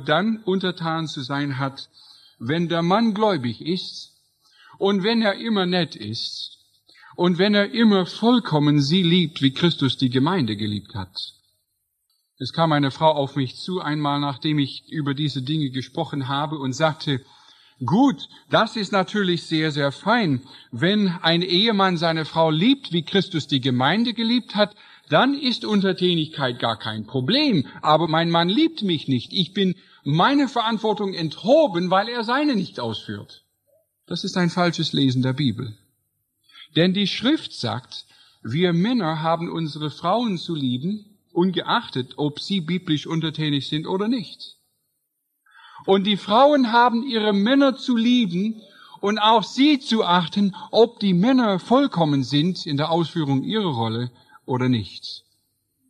dann untertan zu sein hat, wenn der Mann gläubig ist und wenn er immer nett ist und wenn er immer vollkommen sie liebt, wie Christus die Gemeinde geliebt hat. Es kam eine Frau auf mich zu, einmal nachdem ich über diese Dinge gesprochen habe und sagte, gut, das ist natürlich sehr, sehr fein. Wenn ein Ehemann seine Frau liebt, wie Christus die Gemeinde geliebt hat, dann ist Untertänigkeit gar kein Problem. Aber mein Mann liebt mich nicht. Ich bin meiner Verantwortung enthoben, weil er seine nicht ausführt. Das ist ein falsches Lesen der Bibel. Denn die Schrift sagt, wir Männer haben unsere Frauen zu lieben, ungeachtet, ob sie biblisch untertänig sind oder nicht. Und die Frauen haben ihre Männer zu lieben und auch sie zu achten, ob die Männer vollkommen sind in der Ausführung ihrer Rolle oder nicht.